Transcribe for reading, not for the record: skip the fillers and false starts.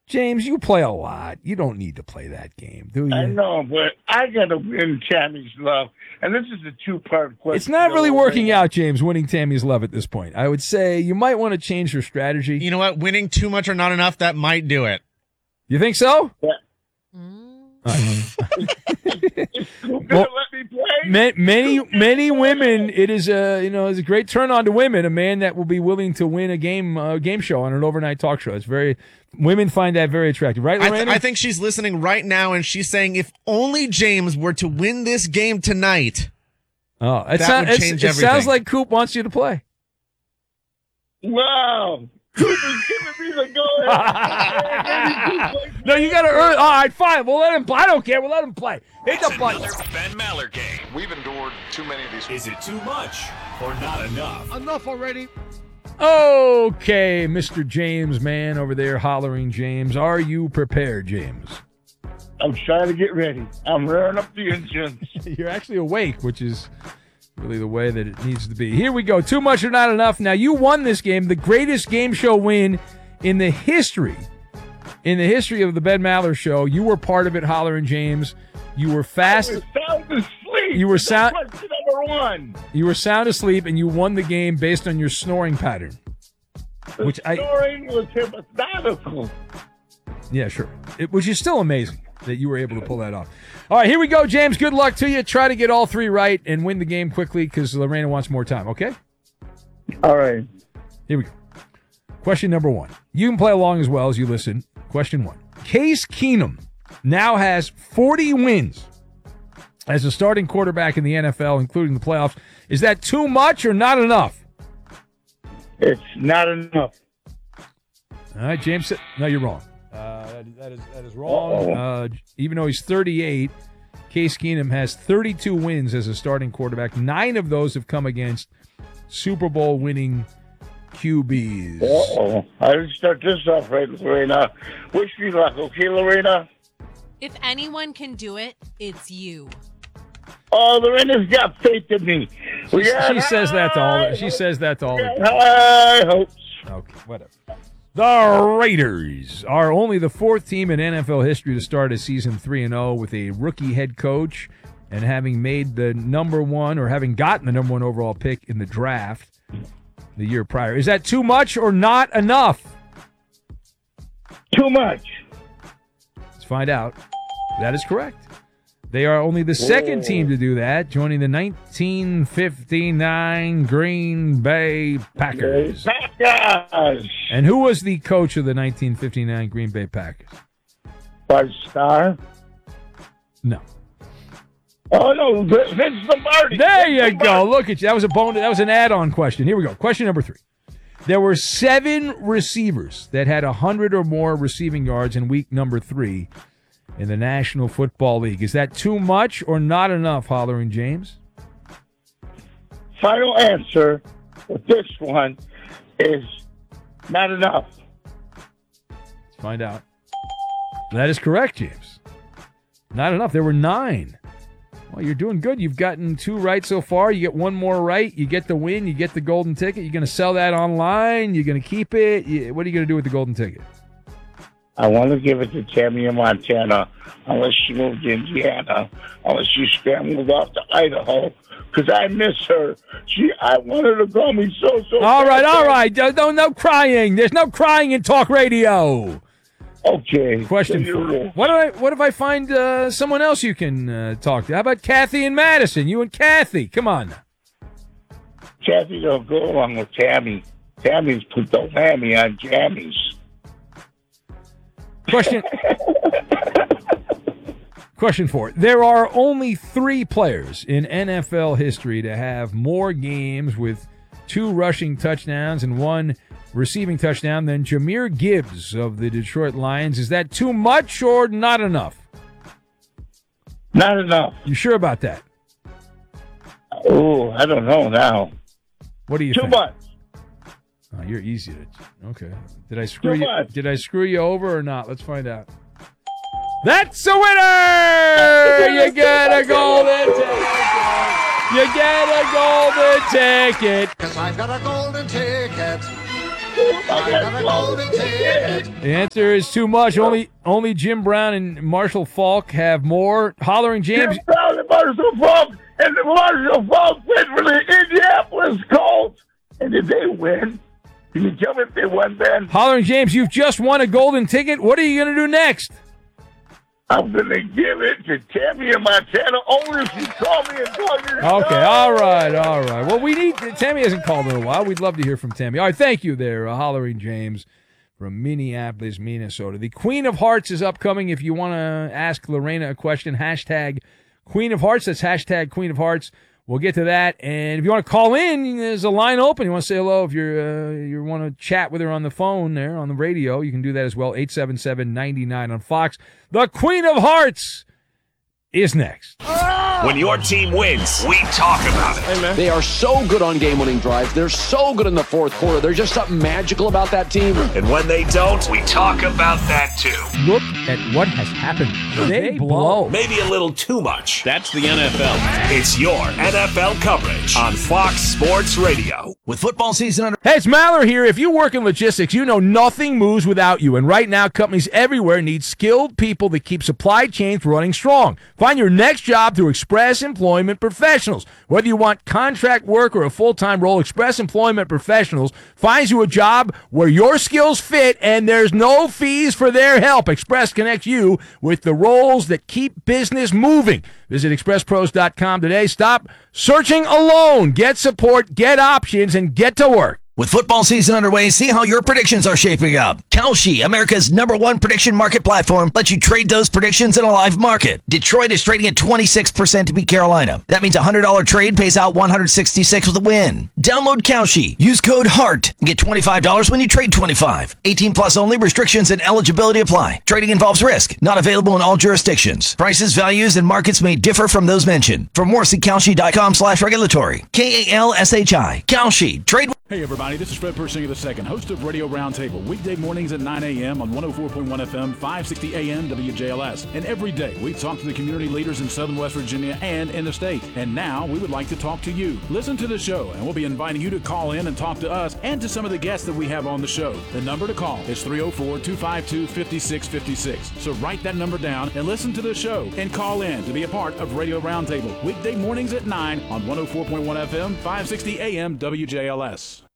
James, you play a lot. You don't need to play that game, do you? I know, but I got to win Tammy's love. And this is a two-part question. It's not really working out, James, winning Tammy's love at this point. I would say you might want to change your strategy. You know what? Winning too much or not enough, that might do it. You think so? Yeah. Well, many women. It is a great turn on to women. A man that will be willing to win a game show on an overnight talk show. It's women find that very attractive, right, Lorena? I think she's listening right now, and she's saying, if only James were to win this game tonight, that would change everything. It sounds like Coop wants you to play. Wow. Coop is giving me the go-ahead. No, you got to earn. All right, fine. We'll let him play. I don't care. We'll let him play. Hit the button. Another Ben Maller game. We've endured too many of these. Is it too much or not enough? Enough already. Okay, Mr. James, man, over there hollering James. Are you prepared, James? I'm trying to get ready. I'm rearing up the engines. You're actually awake, which is really the way that it needs to be. Here we go. Too much or not enough. Now, you won this game, the greatest game show win in the history of the Ben Maller Show. You were part of it, hollering James. You were fast. I was sound asleep. You were sound. Question number one. You were sound asleep, and you won the game based on your snoring pattern. Snoring was hypnotical. Yeah, sure. Which is still amazing that you were able to pull that off. All right, here we go, James. Good luck to you. Try to get all three right and win the game quickly because Lorena wants more time, okay? All right. Here we go. Question number one. You can play along as well as you listen. Question one. Case Keenum now has 40 wins as a starting quarterback in the NFL, including the playoffs. Is that too much or not enough? It's not enough. All right, James. No, you're wrong. That is wrong. Even though he's 38, Case Keenum has 32 wins as a starting quarterback. 9 of those have come against Super Bowl winning QBs. Uh-oh. I didn't start this off right, Lorena. Wish me luck, okay, Lorena? If anyone can do it, it's you. Oh, Lorena's got faith in me. She says that to all. She says that to all. I hope. Okay, whatever. The Raiders are only the 4th team in NFL history to start a season 3-0 with a rookie head coach and having made the number 1 or having gotten the number 1 overall pick in the draft the year prior. Is that too much or not enough? Too much. Let's find out. That is correct. They are only the 2nd team to do that, joining the 1959 Green Bay Packers. And who was the coach of the 1959 Green Bay Packers? Bart Starr? No. Oh, no, Vince Lombardi. There you go. Look at you. That was a bonus. That was an add-on question. Here we go. Question number 3. There were 7 receivers that had 100 or more receiving yards in week number 3 in the National Football League. Is that too much or not enough, hollering James? Final answer with this one is not enough. Let's find out. That is correct, James. Not enough. There were 9. Well, you're doing good. You've gotten 2 right so far. You get 1 more right. You get the win. You get the golden ticket. You're going to sell that online. You're going to keep it. What are you going to do with the golden ticket? I want to give it to Tammy in Montana, unless she moved to Indiana, unless she scrambled off to Idaho, because I miss her. I want her to call me so. All right. No crying. There's no crying in talk radio. Okay. Question 4. What if I find someone else you can talk to? How about Kathy and Madison? You and Kathy. Come on. Kathy don't go along with Tammy. Tammy's put the whammy on jammies. Question 4. There are only 3 players in NFL history to have more games with 2 rushing touchdowns and 1 receiving touchdown than Jahmyr Gibbs of the Detroit Lions. Is that too much or not enough? Not enough. You sure about that? Oh, I don't know now. What do you think? Too much. Oh, you're easy to. Okay. Did I screw you? Did I screw you over or not? Let's find out. That's a winner! You get a golden ticket. You get a golden ticket. 'Cause I've got a golden ticket. The answer is too much. Only Jim Brown and Marshall Faulk have more. Hollering James. Jim Brown and Marshall Faulk, and the Marshall Faulk went for the Indianapolis Colts. And did they win? Can you tell me if they won, Ben? Hollering James, you've just won a golden ticket. What are you going to do next? I'm going to give it to Tammy and Montana only if you call me and tell me. Okay, all right. Well, Tammy hasn't called in a while. We'd love to hear from Tammy. All right, thank you there, Hollering James from Minneapolis, Minnesota. The Queen of Hearts is upcoming. If you want to ask Lorena a question, hashtag Queen of Hearts. That's hashtag Queen of Hearts. We'll get to that. And if you want to call in, there's a line open. You want to say hello if you want to chat with her on the phone there on the radio, you can do that as well. 877-99 on Fox. The Queen of Hearts is next. When your team wins, we talk about it. Hey, man. They are so good on game-winning drives. They're so good in the fourth quarter. There's just something magical about that team. And when they don't, we talk about that too. Look at what has happened. They blow. Maybe a little too much. That's the NFL. It's your NFL coverage on Fox Sports Radio. With football season under... Hey, it's Maller here. If you work in logistics, you know nothing moves without you. And right now, companies everywhere need skilled people that keep supply chains running strong. Find your next job through Express Employment Professionals. Whether you want contract work or a full-time role, Express Employment Professionals finds you a job where your skills fit and there's no fees for their help. Express connects you with the roles that keep business moving. Visit expresspros.com today. Stop searching alone. Get support, get options, and get to work. With football season underway, see how your predictions are shaping up. Kalshi, America's #1 prediction market platform, lets you trade those predictions in a live market. Detroit is trading at 26% to beat Carolina. That means a $100 trade pays out $166 with a win. Download Kalshi. Use code HEART and get $25 when you trade 25. 18 plus only. Restrictions and eligibility apply. Trading involves risk. Not available in all jurisdictions. Prices, values, and markets may differ from those mentioned. For more, see Kalshi.com/regulatory. KALSHI. Kalshi. Trade. Hey everybody, this is Fred Persinger II, host of Radio Roundtable, weekday mornings at 9 a.m. on 104.1 FM, 560 AM WJLS. And every day we talk to the community leaders in Southern West Virginia and in the state. And now we would like to talk to you. Listen to the show and we'll be inviting you to call in and talk to us and to some of the guests that we have on the show. The number to call is 304-252-5656. So write that number down and listen to the show and call in to be a part of Radio Roundtable, weekday mornings at 9 on 104.1 FM, 560 AM WJLS.